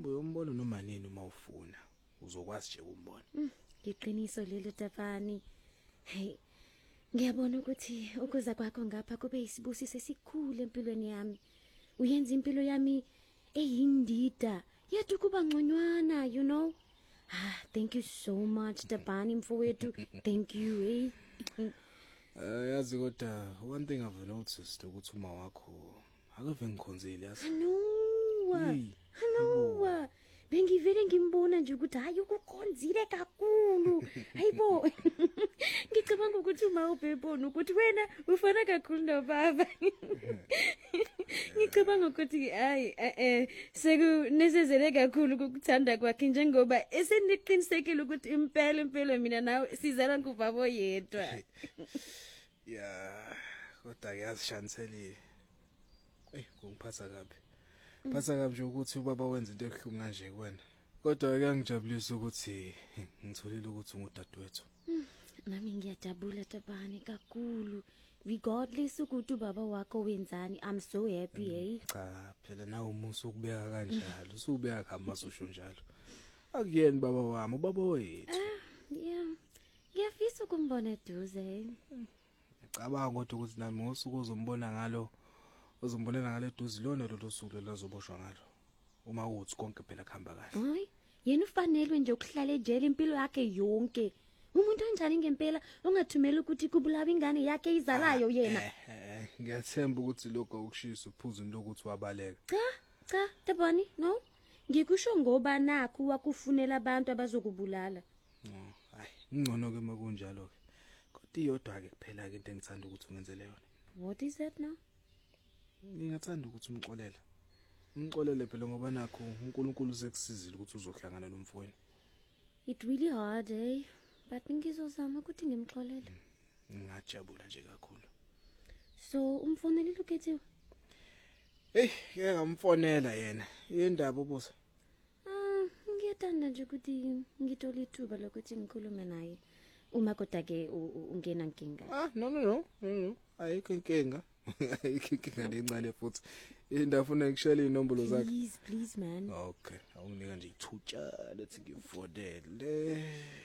uyombona noma nini uma ufuna uzokwazi nje ukumbona. Ngiqiniso lelo Tapani. Hey, ngiyabona ukuthi ukuza kwakho ngapha kube isibusiso esikhulu empilweni yami. Uyenza impilo yami eyindida, yathi kuba ngconywana, you know. Thank you so much Tapani mfowethu. Thank you. Hey. Yazi kodwa one thing I've noticed ukuthi uma wakho akave ngikhonzile yazi. Hello. Bengivele ngimbona nje ukuthi hayi ukukhonzile kakhulu. Hayibo. Ngicabanga ukuthi uma ubebona ukuthi wena ufana kakhulu nobaba. Ngicabanga ukuthi sekunesezele kakhulu ukukuthanda kwakhe njengoba eseniqinisekile ukuthi impela mina nawe sizala ngubaba oyedwa. Yeah, kodwa yazi Shanseli. Kungiphatha kabi. Phatha kabi nje ukuthi ubaba wenza into ehlungu kanje kuwena. Kodwa ke ngijabulisa ukuthi ngitholile ukuthi ungudadewethu. Nami ngiyajabula Tapani kakhulu. Regardless ukuthi ubaba wakho wenzani, I'm so happy, hey. Cha, phela nawe umusa ukubeka kanjalo, usubeka kamasosho njalo. Akuyeni baba wami, ubaba wethu. Yeah. Ngiyafisa ukumbona eduze. Ngicabanga kodwa ukuthi nami ngosuku uzombona ngalo, uzombonela ngale eduze lona lo suku lezoboshwa ngalo. Uma uthi konke phela kuhamba kahle. Hayi, yena ufanelwe nje ukuhlala ejele impilo yakhe yonke. Umuntu onjani ngempela ongathumela ukuthi kubulawa ingane yakhe izalayo yena. Ngiyathemba ukuthi lokho ukushisa uphuzini lokuthi wabaleka. Cha, Tapani, no. Ngikusho ngoba nakho wakufunela abantu abazokubulala. Hayi, ngcono ke makunjalo ke. Kodwa iyodwa ke kuphela ke into engithanda ukuthi ungenzele yona. What is that now? Ngingathanda ukuthi umxolele phela ngoba nakho uNkulunkulu usekusizile ukuthi uzohlangana nomfowenu. It really hard, eh? But ngizozama ukuthi ngimxolele. Ngajabula nje kakhulu. So umfonele lokethiwe? Ngeke ngamfonela yena. Indaba ubuza. Ngiyethanda nje ukuthi ngithola ithuba lokuthi ngikhulume naye. Uma kodwa ke ungena inkinga. No. Ayikho inkinga. Ayikho inkinga lencane futhi. Indafuna ngishela inombolo zakhe. Please man. Okay, awunginika nje ithutsha lethi ngifonele.